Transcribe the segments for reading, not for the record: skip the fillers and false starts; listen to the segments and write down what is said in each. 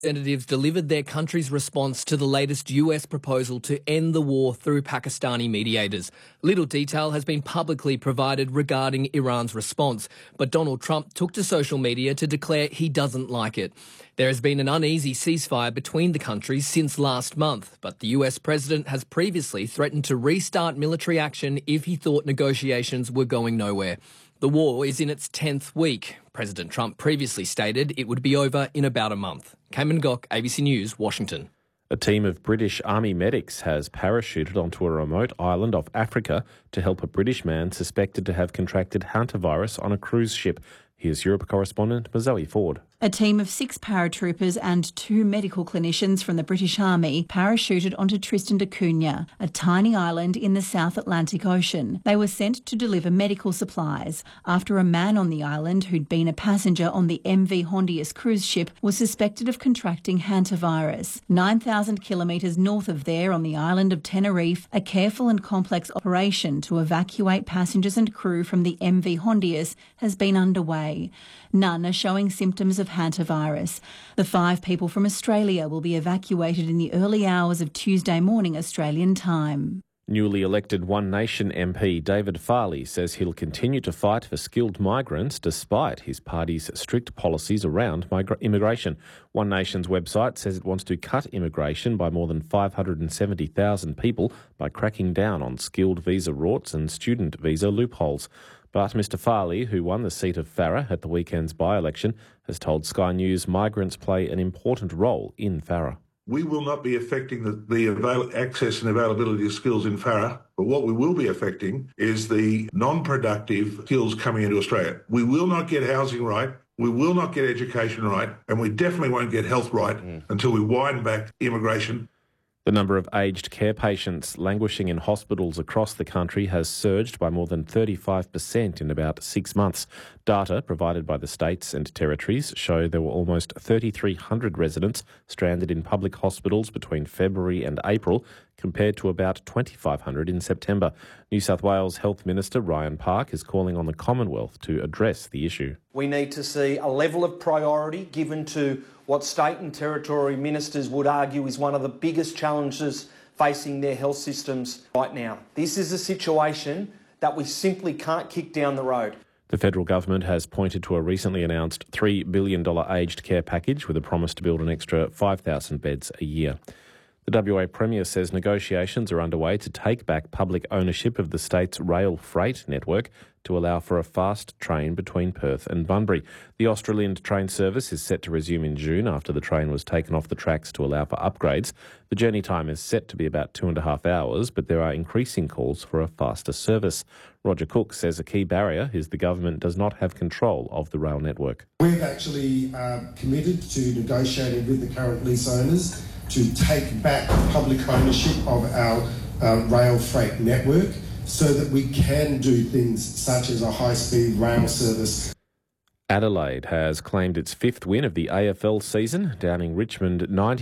Representatives delivered their country's response to the latest US proposal to end the war through Pakistani mediators. Little detail has been publicly provided regarding Iran's response, but Donald Trump took to social media to declare he doesn't like it. There has been an uneasy ceasefire between the countries since last month, but the US president has previously threatened to restart military action if he thought negotiations were going nowhere. The war is in its 10th week. President Trump previously stated it would be over in about a month. Cayman Gok, ABC News, Washington. A team of British Army medics has parachuted onto a remote island off Africa to help a British man suspected to have contracted hantavirus on a cruise ship. Here's Europe correspondent Mazoe Ford. A team of 6 paratroopers and 2 medical clinicians from the British Army parachuted onto Tristan da Cunha, a tiny island in the South Atlantic Ocean. They were sent to deliver medical supplies after a man on the island who'd been a passenger on the MV Hondius cruise ship was suspected of contracting hantavirus. 9,000 kilometres north of there on the island of Tenerife, a careful and complex operation to evacuate passengers and crew from the MV Hondius has been underway. None are showing symptoms of hantavirus. The 5 people from Australia will be evacuated in the early hours of Tuesday morning Australian time. Newly elected One Nation MP David Farley says he'll continue to fight for skilled migrants despite his party's strict policies around immigration. One Nation's website says it wants to cut immigration by more than 570,000 people by cracking down on skilled visa rorts and student visa loopholes. But Mr Farley, who won the seat of Farrer at the weekend's by-election, has told Sky News migrants play an important role in Farrer. We will not be affecting the access and availability of skills in Farrer, but what we will be affecting is the non-productive skills coming into Australia. We will not get housing right, we will not get education right, and we definitely won't get health right until we wind back immigration. The number of aged care patients languishing in hospitals across the country has surged by more than 35% in about 6 months. Data provided by the states and territories show there were almost 3,300 residents stranded in public hospitals between February and April, compared to about 2,500 in September. New South Wales Health Minister Ryan Park is calling on the Commonwealth to address the issue. We need to see a level of priority given to what state and territory ministers would argue is one of the biggest challenges facing their health systems right now. This is a situation that we simply can't kick down the road. The federal government has pointed to a recently announced $3 billion aged care package with a promise to build an extra 5,000 beds a year. The WA Premier says negotiations are underway to take back public ownership of the state's rail freight network to allow for a fast train between Perth and Bunbury. The Australian train service is set to resume in June after the train was taken off the tracks to allow for upgrades. The journey time is set to be about 2.5 hours, but there are increasing calls for a faster service. Roger Cook says a key barrier is the government does not have control of the rail network. We've actually committed to negotiating with the current lease owners to take back public ownership of our rail freight network so that we can do things such as a high-speed rail service. Adelaide has claimed its 5th win of the AFL season, downing Richmond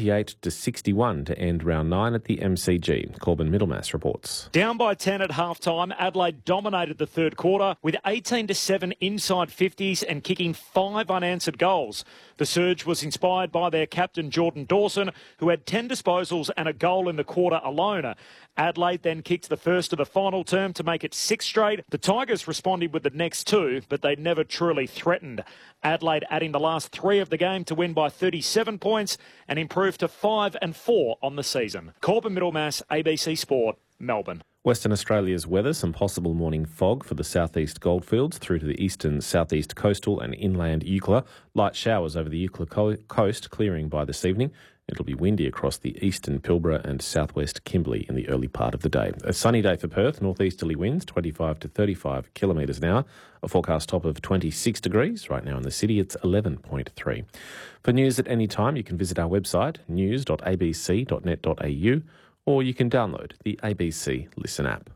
98-61 to end round 9 at the MCG. Corbin Middlemass reports. Down by 10 at half-time, Adelaide dominated the third quarter with 18-7 inside 50s and kicking 5 unanswered goals. The surge was inspired by their captain Jordan Dawson, who had 10 disposals and a goal in the quarter alone. Adelaide then kicked the first of the final term to make it 6 straight. The Tigers responded with the next 2, but they never truly threatened. Adelaide adding the last 3 of the game to win by 37 points and improve to 5-4 on the season. Corbin Middlemass, ABC Sport, Melbourne. Western Australia's weather, some possible morning fog for the southeast goldfields through to the eastern, southeast coastal and inland Eucla. Light showers over the Eucla coast clearing by this evening. It'll be windy across the eastern Pilbara and southwest Kimberley in the early part of the day. A sunny day for Perth, northeasterly winds 25 to 35 kilometres an hour. A forecast top of 26 degrees. Right now in the city it's 11.3. For news at any time you can visit our website news.abc.net.au or you can download the ABC Listen app.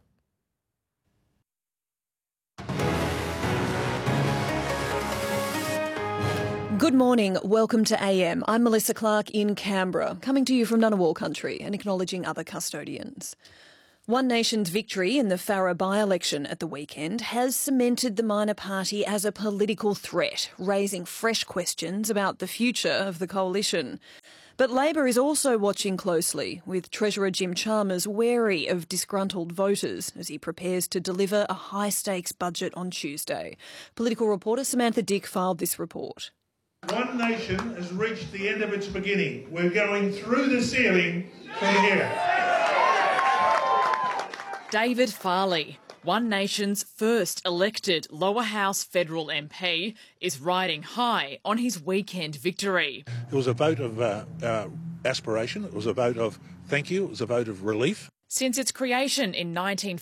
Good morning. Welcome to AM. I'm Melissa Clark in Canberra, coming to you from Ngunnawal country and acknowledging other custodians. One Nation's victory in the Farrer by-election at the weekend has cemented the minor party as a political threat, raising fresh questions about the future of the coalition. But Labor is also watching closely, with Treasurer Jim Chalmers wary of disgruntled voters as he prepares to deliver a high-stakes budget on Tuesday. Political reporter Samantha Dick filed this report. One nation has reached the end of its beginning. We're going through the ceiling from here. David Farley, One Nation's first elected lower house federal MP, is riding high on his weekend victory. It was a vote of aspiration. It was a vote of thank you. It was a vote of relief. Since its creation in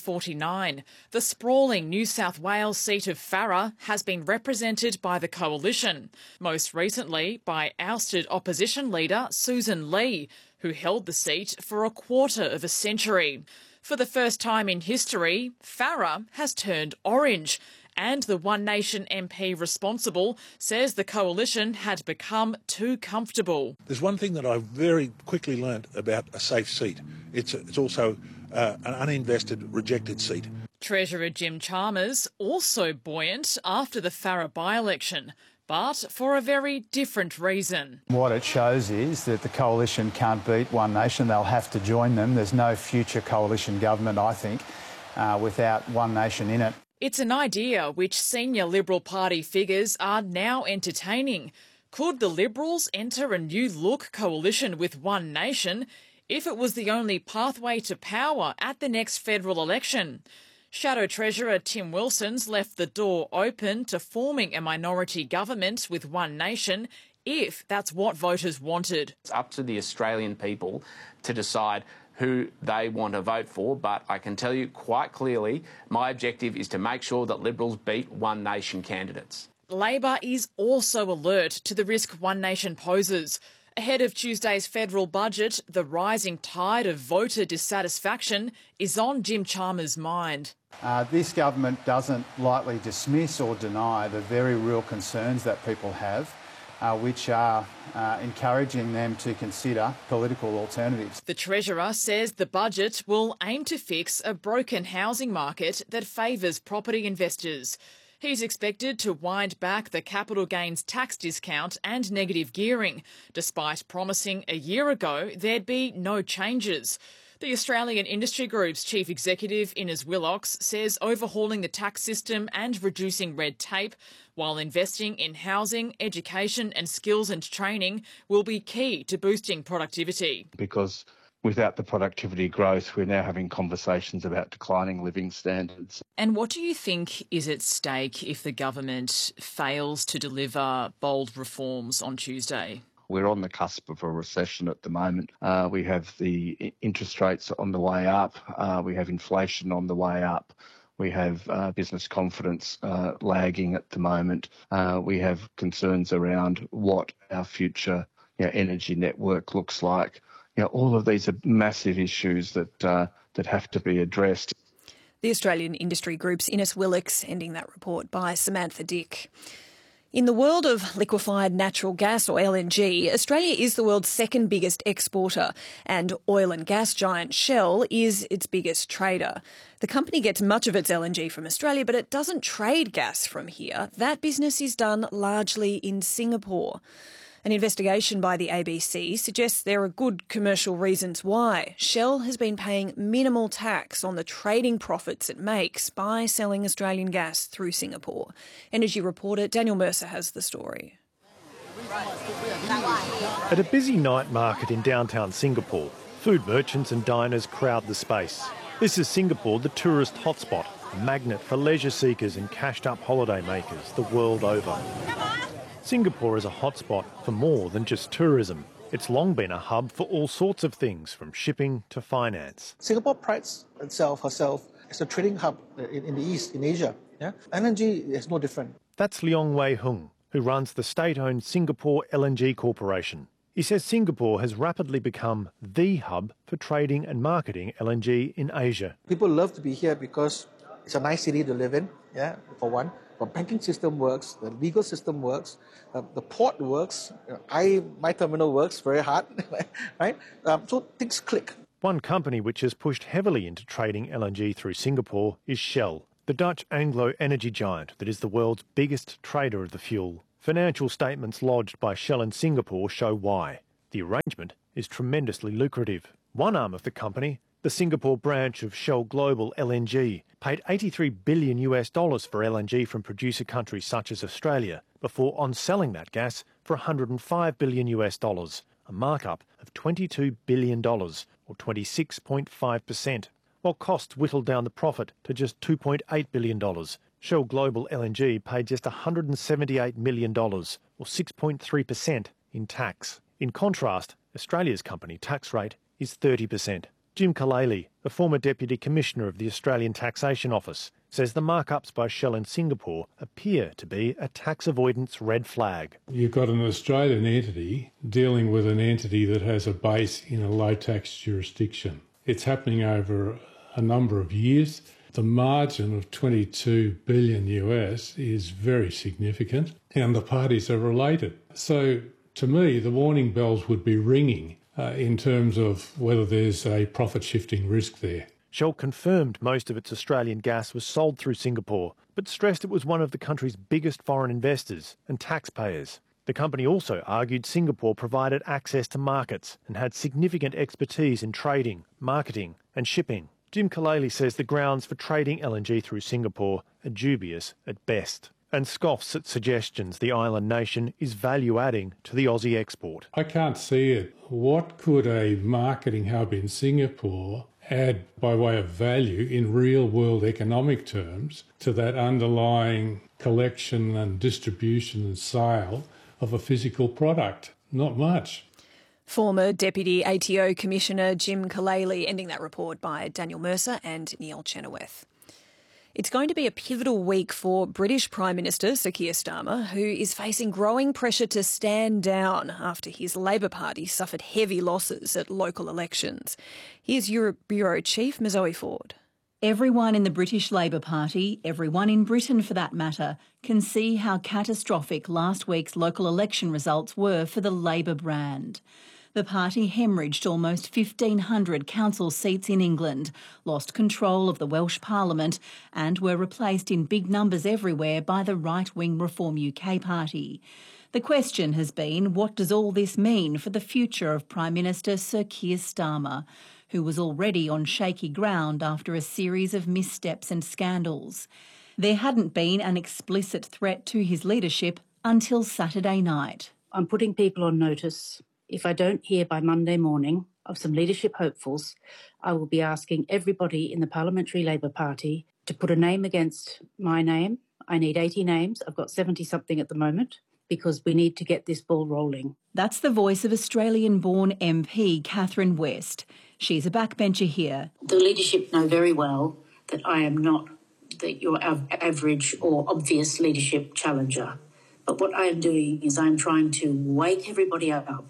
1949, the sprawling New South Wales seat of Farrer has been represented by the Coalition, most recently by ousted opposition leader Susan Lee, who held the seat for a quarter of a century. For the first time in history, Farrer has turned orange, and the One Nation MP responsible says the Coalition had become too comfortable. There's one thing that I very quickly learnt about a safe seat. It's also an uninvested, rejected seat. Treasurer Jim Chalmers also buoyant after the Farrer by-election, but for a very different reason. What it shows is that the Coalition can't beat One Nation. They'll have to join them. There's no future Coalition government, I think, without One Nation in it. It's an idea which senior Liberal Party figures are now entertaining. Could the Liberals enter a new-look coalition with One Nation if it was the only pathway to power at the next federal election? Shadow Treasurer Tim Wilson's left the door open to forming a minority government with One Nation if that's what voters wanted. It's up to the Australian people to decide who they want to vote for, but I can tell you quite clearly my objective is to make sure that Liberals beat One Nation candidates. Labor is also alert to the risk One Nation poses. Ahead of Tuesday's federal budget, the rising tide of voter dissatisfaction is on Jim Chalmers' mind. This government doesn't lightly dismiss or deny the very real concerns that people have, which are encouraging them to consider political alternatives. The Treasurer says the budget will aim to fix a broken housing market that favours property investors. He's expected to wind back the capital gains tax discount and negative gearing, despite promising a year ago there'd be no changes. The Australian Industry Group's chief executive, Innes Willox, says overhauling the tax system and reducing red tape while investing in housing, education and skills and training will be key to boosting productivity. Because without the productivity growth, we're now having conversations about declining living standards. And what do you think is at stake if the government fails to deliver bold reforms on Tuesday? We're on the cusp of a recession at the moment. We have the interest rates on the way up. We have inflation on the way up. We have business confidence lagging at the moment. We have concerns around what our future energy network looks like. All of these are massive issues that have to be addressed. The Australian Industry Group's Innes Willox ending that report by Samantha Dick. In the world of liquefied natural gas, or LNG, Australia is the world's second biggest exporter, and oil and gas giant Shell is its biggest trader. The company gets much of its LNG from Australia, but it doesn't trade gas from here. That business is done largely in Singapore. An investigation by the ABC suggests there are good commercial reasons why Shell has been paying minimal tax on the trading profits it makes by selling Australian gas through Singapore. Energy reporter Daniel Mercer has the story. At a busy night market in downtown Singapore, food merchants and diners crowd the space. This is Singapore, the tourist hotspot, a magnet for leisure seekers and cashed-up holiday makers the world over. Singapore is a hotspot for more than just tourism. It's long been a hub for all sorts of things, from shipping to finance. Singapore prides herself as a trading hub in the East, in Asia. Yeah? LNG is no different. That's Leong Wei Hung, who runs the state-owned Singapore LNG Corporation. He says Singapore has rapidly become the hub for trading and marketing LNG in Asia. People love to be here because it's a nice city to live in, for one. The banking system works, the legal system works, the port works, my terminal works very hard, right? So things click. One company which has pushed heavily into trading LNG through Singapore is Shell, the Dutch Anglo energy giant that is the world's biggest trader of the fuel. Financial statements lodged by Shell in Singapore show why. The arrangement is tremendously lucrative. One arm of the company, the Singapore branch of Shell Global LNG, paid $83 billion for LNG from producer countries such as Australia before on-selling that gas for $105 billion, a markup of $22 billion or 26.5%, while costs whittled down the profit to just $2.8 billion. Shell Global LNG paid just $178 million or 6.3% in tax. In contrast, Australia's company tax rate is 30%. Jim Kalele, a former Deputy Commissioner of the Australian Taxation Office, says the markups by Shell in Singapore appear to be a tax avoidance red flag. You've got an Australian entity dealing with an entity that has a base in a low-tax jurisdiction. It's happening over a number of years. The margin of $22 billion is very significant, and the parties are related. So, to me, the warning bells would be ringing in terms of whether there's a profit-shifting risk there. Shell confirmed most of its Australian gas was sold through Singapore, but stressed it was one of the country's biggest foreign investors and taxpayers. The company also argued Singapore provided access to markets and had significant expertise in trading, marketing and shipping. Jim Kalele says the grounds for trading LNG through Singapore are dubious at best, and scoffs at suggestions the island nation is value-adding to the Aussie export. I can't see it. What could a marketing hub in Singapore add by way of value in real-world economic terms to that underlying collection and distribution and sale of a physical product? Not much. Former Deputy ATO Commissioner Jim Kalele, ending that report by Daniel Mercer and Neil Chenoweth. It's going to be a pivotal week for British Prime Minister Sir Keir Starmer, who is facing growing pressure to stand down after his Labor Party suffered heavy losses at local elections. Here's Europe Bureau Chief Zoe Ford. Everyone in the British Labor Party, everyone in Britain for that matter, can see how catastrophic last week's local election results were for the Labor brand. The party hemorrhaged almost 1,500 council seats in England, lost control of the Welsh Parliament and were replaced in big numbers everywhere by the right-wing Reform UK party. The question has been, what does all this mean for the future of Prime Minister Sir Keir Starmer, who was already on shaky ground after a series of missteps and scandals? There hadn't been an explicit threat to his leadership until Saturday night. I'm putting people on notice. If I don't hear by Monday morning of some leadership hopefuls, I will be asking everybody in the Parliamentary Labor Party to put a name against my name. I need 80 names. I've got 70-something at the moment because we need to get this ball rolling. That's the voice of Australian-born MP Catherine West. She's a backbencher here. The leadership know very well that I am not your average or obvious leadership challenger. But what I am doing is I'm trying to wake everybody up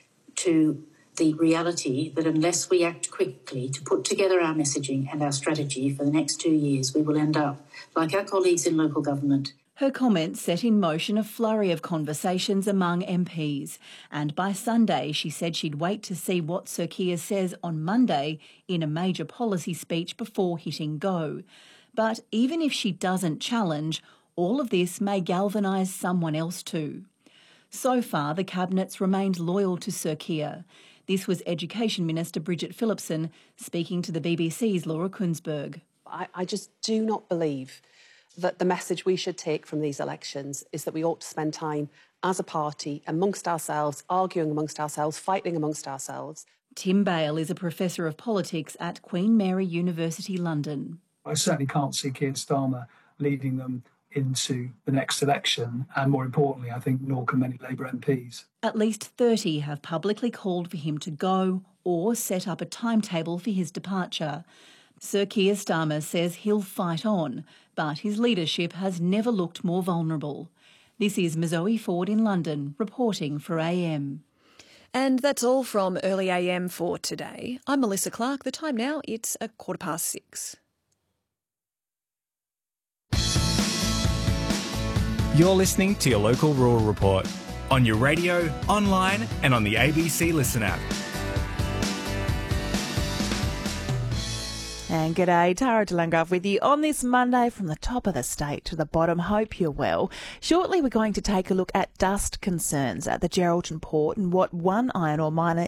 to the reality that unless we act quickly to put together our messaging and our strategy for the next 2 years, we will end up like our colleagues in local government. Her comments set in motion a flurry of conversations among MPs, and by Sunday she said she'd wait to see what Sir Keir says on Monday in a major policy speech before hitting go. But even if she doesn't challenge, all of this may galvanise someone else too. So far, the Cabinet's remained loyal to Sir Keir. This was Education Minister Bridget Phillipson speaking to the BBC's Laura Kunsberg. I just do not believe that the message we should take from these elections is that we ought to spend time as a party amongst ourselves, arguing amongst ourselves, fighting amongst ourselves. Tim Bale is a professor of politics at Queen Mary University, London. I certainly can't see Keir Starmer leading them into the next election, and more importantly, I think nor can many Labour MPs. At least 30 have publicly called for him to go or set up a timetable for his departure. Sir Keir Starmer says he'll fight on, but his leadership has never looked more vulnerable. This is Zoe Ford in London, reporting for AM. And that's all from Early AM for today. I'm Melissa Clark. The time now, it's 6:15. You're listening to your local rural report on your radio, online and on the ABC Listen app. And g'day, Tara DeLangrove with you on this Monday from the top of the state to the bottom. Hope you're well. Shortly we're going to take a look at dust concerns at the Geraldton Port and what one iron ore miner